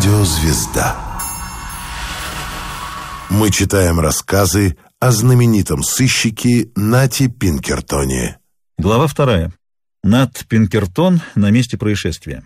Радиозвезда. Мы читаем рассказы о знаменитом сыщике Нате Пинкертоне. Глава 2. Нат Пинкертон на месте происшествия.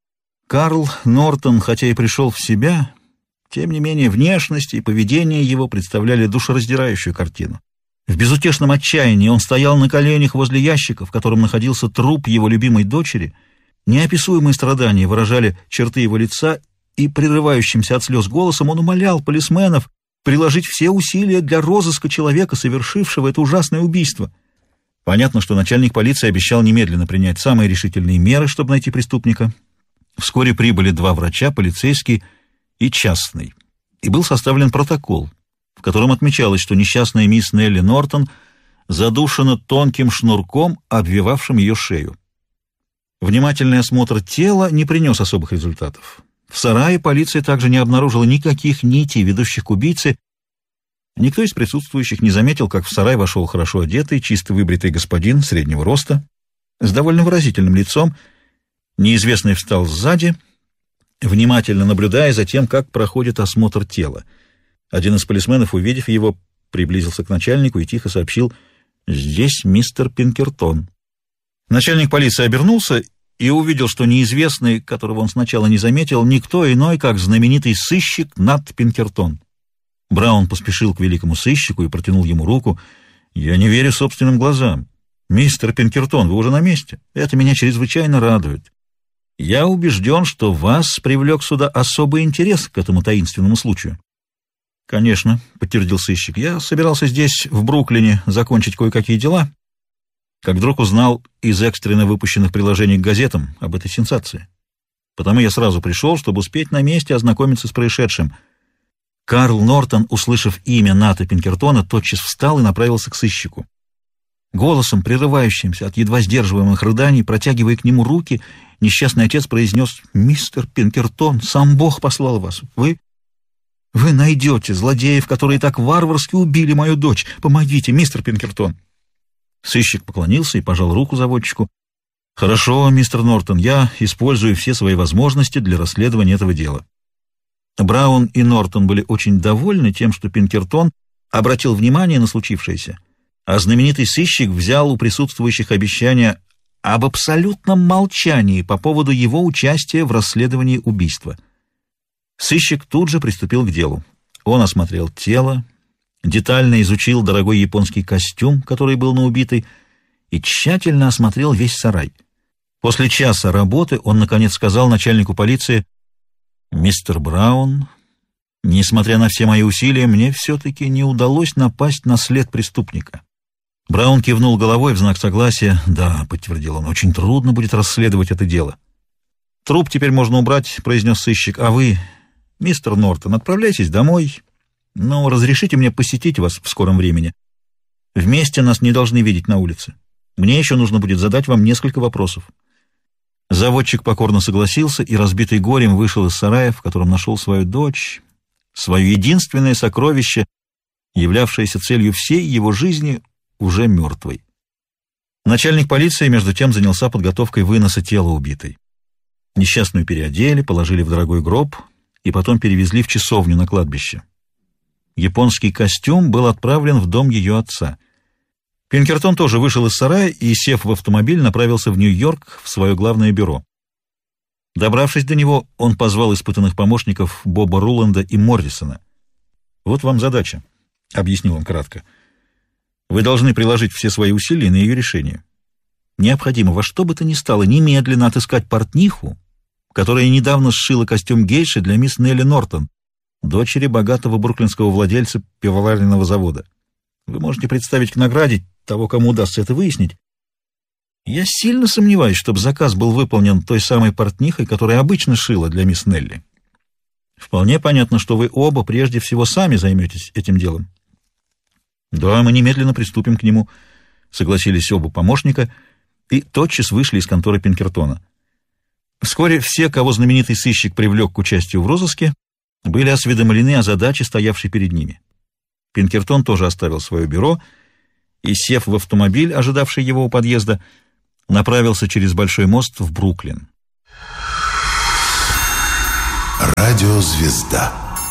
Карл Нортон, хотя и пришел в себя, тем не менее внешность и поведение его представляли душераздирающую картину. В безутешном отчаянии он стоял на коленях возле ящика, в котором находился труп его любимой дочери. Неописуемые страдания выражали черты его лица, и прерывающимся от слез голосом он умолял полисменов приложить все усилия для розыска человека, совершившего это ужасное убийство. Понятно, что начальник полиции обещал немедленно принять самые решительные меры, чтобы найти преступника. Вскоре прибыли 2 врача, полицейский и частный, и был составлен протокол, в котором отмечалось, что несчастная мисс Нелли Нортон задушена тонким шнурком, обвивавшим ее шею. Внимательный осмотр тела не принес особых результатов. В сарае полиция также не обнаружила никаких нитей, ведущих к убийце. Никто из присутствующих не заметил, как в сарай вошел хорошо одетый, чисто выбритый господин среднего роста, с довольно выразительным лицом. Неизвестный встал сзади, внимательно наблюдая за тем, как проходит осмотр тела. Один из полисменов, увидев его, приблизился к начальнику и тихо сообщил: «Здесь мистер Пинкертон». Начальник полиции обернулся и увидел, что неизвестный, которого он сначала не заметил, никто иной, как знаменитый сыщик Нат Пинкертон. Браун поспешил к великому сыщику и протянул ему руку. «Я не верю собственным глазам. Мистер Пинкертон, вы уже на месте. Это меня чрезвычайно радует. Я убежден, что вас привлек сюда особый интерес к этому таинственному случаю». «Конечно», — подтвердил сыщик, — «я собирался здесь, в Бруклине, закончить кое-какие дела, как вдруг узнал из экстренно выпущенных приложений к газетам об этой сенсации. Потому я сразу пришел, чтобы успеть на месте ознакомиться с происшедшим». Карл Нортон, услышав имя Ната Пинкертона, тотчас встал и направился к сыщику. Голосом, прерывающимся от едва сдерживаемых рыданий, протягивая к нему руки, несчастный отец произнес: «Мистер Пинкертон, сам Бог послал вас. Вы найдете злодеев, которые так варварски убили мою дочь. Помогите, мистер Пинкертон». Сыщик поклонился и пожал руку заводчику. «Хорошо, мистер Нортон, я использую все свои возможности для расследования этого дела». Браун и Нортон были очень довольны тем, что Пинкертон обратил внимание на случившееся, а знаменитый сыщик взял у присутствующих обещание об абсолютном молчании по поводу его участия в расследовании убийства. Сыщик тут же приступил к делу. Он осмотрел тело, детально изучил дорогой японский костюм, который был на убитой, и тщательно осмотрел весь сарай. После часа работы он, наконец, сказал начальнику полиции: «Мистер Браун, несмотря на все мои усилия, мне все-таки не удалось напасть на след преступника». Браун кивнул головой в знак согласия. «Да», — подтвердил он, — «очень трудно будет расследовать это дело». «Труп теперь можно убрать», — произнес сыщик, — «а вы, мистер Нортон, отправляйтесь домой. Но разрешите мне посетить вас в скором времени. Вместе нас не должны видеть на улице. Мне еще нужно будет задать вам несколько вопросов». Заводчик покорно согласился и, разбитый горем, вышел из сарая, в котором нашел свою дочь, свое единственное сокровище, являвшееся целью всей его жизни, уже мертвой. Начальник полиции, между тем, занялся подготовкой выноса тела убитой. Несчастную переодели, положили в дорогой гроб и потом перевезли в часовню на кладбище. Японский костюм был отправлен в дом ее отца. Пинкертон тоже вышел из сарая и, сев в автомобиль, направился в Нью-Йорк, в свое главное бюро. Добравшись до него, он позвал испытанных помощников Боба Руланда и Моррисона. «Вот вам задача», — объяснил он кратко. «Вы должны приложить все свои усилия на ее решение. Необходимо во что бы то ни стало немедленно отыскать портниху, которая недавно сшила костюм гейши для мисс Нелли Нортон, дочери богатого бруклинского владельца пивоваренного завода. Вы можете представить к награде того, кому удастся это выяснить. Я сильно сомневаюсь, чтобы заказ был выполнен той самой портнихой, которая обычно шила для мисс Нелли. Вполне понятно, что вы оба прежде всего сами займетесь этим делом». «Да, мы немедленно приступим к нему», — согласились оба помощника и тотчас вышли из конторы Пинкертона. Вскоре все, кого знаменитый сыщик привлек к участию в розыске, были осведомлены о задаче, стоявшей перед ними. Пинкертон тоже оставил свое бюро и, сев в автомобиль, ожидавший его у подъезда, направился через Большой мост в Бруклин. Радиозвезда.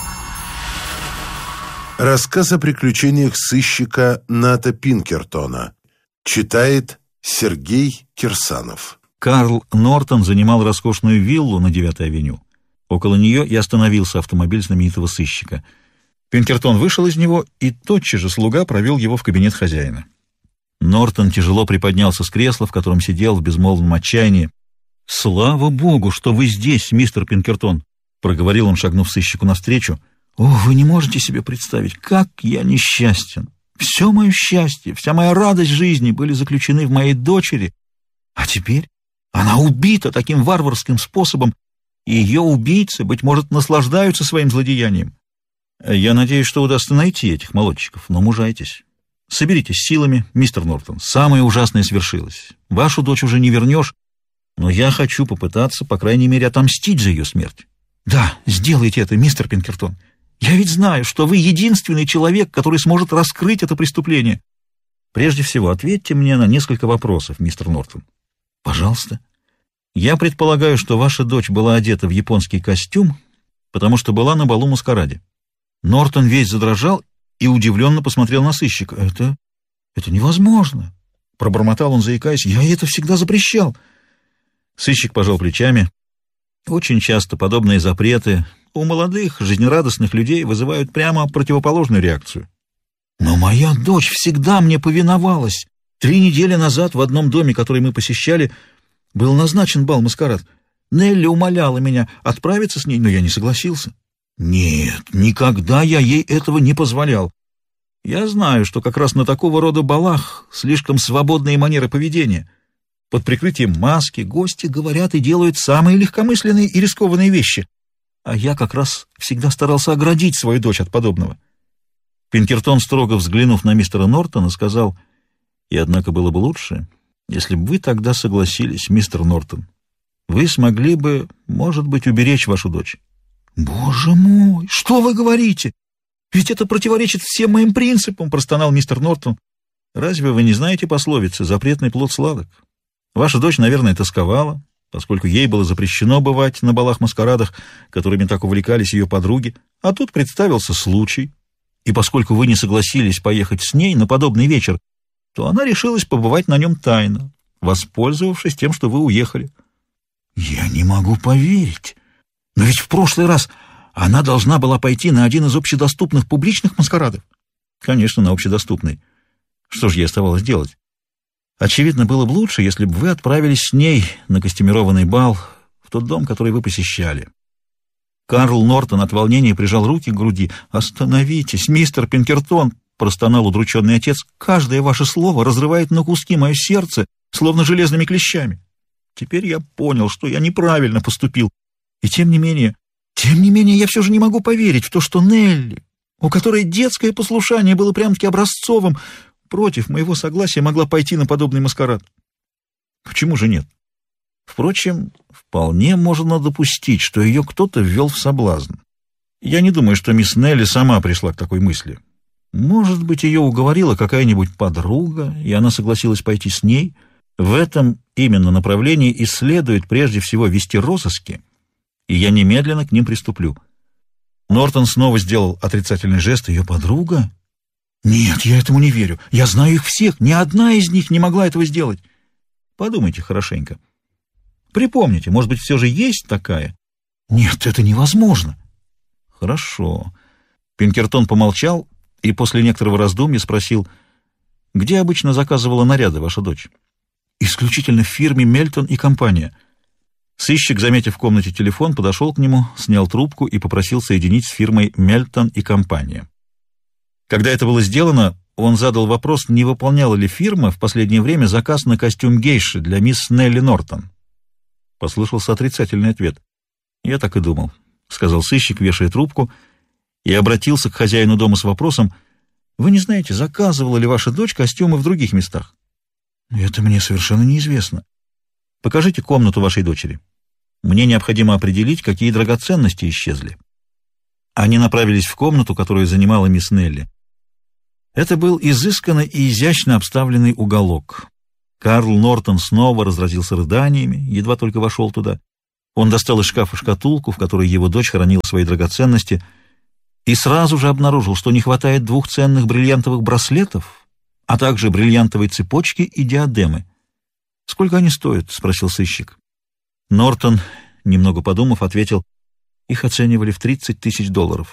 Рассказ о приключениях сыщика Ната Пинкертона. Читает Сергей Кирсанов. Карл Нортон занимал роскошную виллу на 9-й авеню. Около нее и остановился автомобиль знаменитого сыщика. Пинкертон вышел из него, и тотчас же слуга провел его в кабинет хозяина. Нортон тяжело приподнялся с кресла, в котором сидел в безмолвном отчаянии. «Слава Богу, что вы здесь, мистер Пинкертон!» — проговорил он, шагнув сыщику навстречу. «О, вы не можете себе представить, как я несчастен! Все мое счастье, вся моя радость жизни были заключены в моей дочери, а теперь она убита таким варварским способом, и ее убийцы, быть может, наслаждаются своим злодеянием. Я надеюсь, что удастся найти этих молодчиков, но мужайтесь. Соберитесь силами, мистер Нортон, самое ужасное свершилось. Вашу дочь уже не вернешь, но я хочу попытаться, по крайней мере, отомстить за ее смерть. Да, сделайте это, мистер Пинкертон. Я ведь знаю, что вы единственный человек, который сможет раскрыть это преступление. Прежде всего, ответьте мне на несколько вопросов, мистер Нортон. Пожалуйста. Я предполагаю, что ваша дочь была одета в японский костюм, потому что была на балу-маскараде. Нортон весь задрожал и удивленно посмотрел на сыщика. Это невозможно, пробормотал он, заикаясь. Я это всегда запрещал. Сыщик пожал плечами. Очень часто подобные запреты у молодых, жизнерадостных людей вызывают прямо противоположную реакцию. Но моя дочь всегда мне повиновалась. 3 недели назад в одном доме, который мы посещали, был назначен бал-маскарад. Нелли умоляла меня отправиться с ней, но я не согласился. Нет, никогда я ей этого не позволял. Я знаю, что как раз на такого рода балах слишком свободные манеры поведения. Под прикрытием маски гости говорят и делают самые легкомысленные и рискованные вещи. А я как раз всегда старался оградить свою дочь от подобного. Пинкертон, строго взглянув на мистера Нортона, сказал: «И однако было бы лучше, если бы вы тогда согласились, мистер Нортон. Вы смогли бы, может быть, уберечь вашу дочь». «Боже мой, что вы говорите? Ведь это противоречит всем моим принципам», — простонал мистер Нортон. «Разве вы не знаете пословицы «запретный плод сладок»? Ваша дочь, наверное, тосковала, поскольку ей было запрещено бывать на балах-маскарадах, которыми так увлекались ее подруги, а тут представился случай, и поскольку вы не согласились поехать с ней на подобный вечер, то она решилась побывать на нем тайно, воспользовавшись тем, что вы уехали». «Я не могу поверить. Но ведь в прошлый раз она должна была пойти на один из общедоступных публичных маскарадов». «Конечно, на общедоступный. Что же ей оставалось делать? Очевидно, было бы лучше, если бы вы отправились с ней на костюмированный бал в тот дом, который вы посещали». Карл Нортон от волнения прижал руки к груди. «Остановитесь, мистер Пинкертон!» — простонал удрученный отец. «Каждое ваше слово разрывает на куски мое сердце, словно железными клещами. Теперь я понял, что я неправильно поступил. И тем не менее я все же не могу поверить в то, что Нелли, у которой детское послушание было прям-таки образцовым, против моего согласия могла пойти на подобный маскарад. Почему же нет? Впрочем, вполне можно допустить, что ее кто-то ввел в соблазн. Я не думаю, что мисс Нелли сама пришла к такой мысли. Может быть, ее уговорила какая-нибудь подруга, и она согласилась пойти с ней. В этом именно направлении и следует прежде всего вести розыски, и я немедленно к ним приступлю». Нортон снова сделал отрицательный жест. «Ее подруга? Нет, я этому не верю. Я знаю их всех. Ни одна из них не могла этого сделать. Подумайте хорошенько. Припомните, может быть, все же есть такая?» «Нет, это невозможно». «Хорошо». Пинкертон помолчал и после некоторого раздумья спросил: «Где обычно заказывала наряды ваша дочь?» «Исключительно в фирме «Мельтон и компания». Сыщик, заметив в комнате телефон, подошел к нему, снял трубку и попросил соединить с фирмой «Мельтон и компания». Когда это было сделано, он задал вопрос, не выполняла ли фирма в последнее время заказ на костюм гейши для мисс Нелли Нортон. Послышался отрицательный ответ. «Я так и думал», — сказал сыщик, вешая трубку, и обратился к хозяину дома с вопросом: «Вы не знаете, заказывала ли ваша дочь костюмы в других местах?» «Это мне совершенно неизвестно». «Покажите комнату вашей дочери. Мне необходимо определить, какие драгоценности исчезли». Они направились в комнату, которую занимала мисс Нелли. Это был изысканно и изящно обставленный уголок. Карл Нортон снова разразился рыданиями, едва только вошел туда. Он достал из шкафа шкатулку, в которой его дочь хранила свои драгоценности, и сразу же обнаружил, что не хватает 2 ценных бриллиантовых браслетов, а также бриллиантовой цепочки и диадемы. «Сколько они стоят?» — спросил сыщик. Нортон, немного подумав, ответил: «Их оценивали в $30 000».